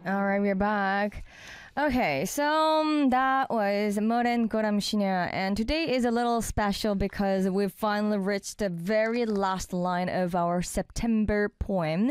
All right, we're back. Okay, so that was Moren Goramshinya, and today is a little special because we've finally reached the very last line of our September poem.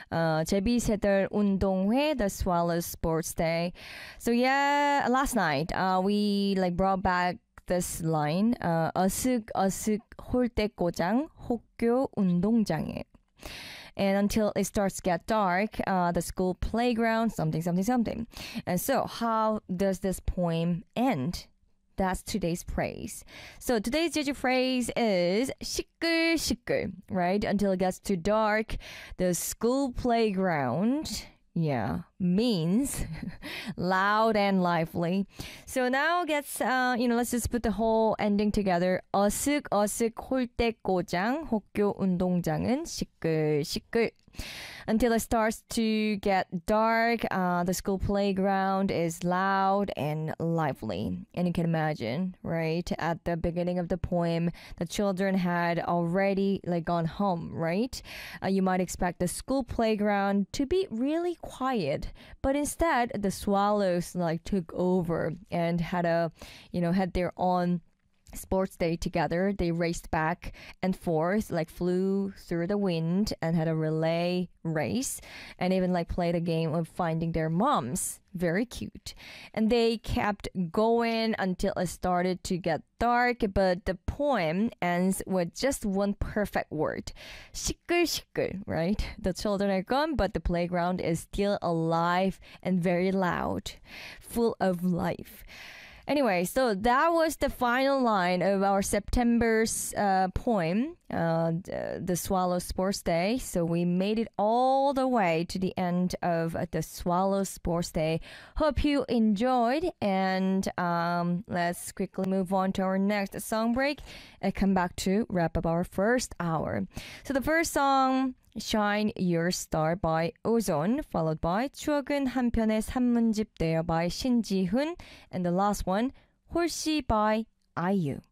제비새들 운동회, the Swallow Sports Day. So yeah, last night we brought back this line. 어슥어슥 홀대고장 혹교 운동장에. And until it starts to get dark, the school playground, something, something, something. And so, how does this poem end? That's today's phrase. So today's Jeju phrase is 시끌시끌, right? Until it gets too dark, the school playground, means loud and lively. So now let's just put the whole ending together. 어슥어슥 홀대고장 혹교 운동장은 시끌시끌. Until it starts to get dark, the school playground is loud and lively. And you can imagine, right? At the beginning of the poem, the children had already gone home, right? You might expect the school playground to be really quiet, but instead the swallows took over and had their own sports day together. They raced back and forth, flew through the wind and had a relay race, and even played a game of finding their moms. Very cute. And they kept going until it started to get dark, but the poem ends with just one perfect word. 시끌시끌, right? The children are gone, but the playground is still alive and very loud, full of life. Anyway, so that was the final line of our September's poem, the Swallow Sports Day. So we made it all the way to the end of the Swallow Sports Day. Hope you enjoyed, and let's quickly move on to our next song break and come back to wrap up our first hour. So the first song, Shine Your Star by Ozone, followed by 추억은 한편의 산문집 되어 by 신지훈, and the last one, 홀씨 by IU.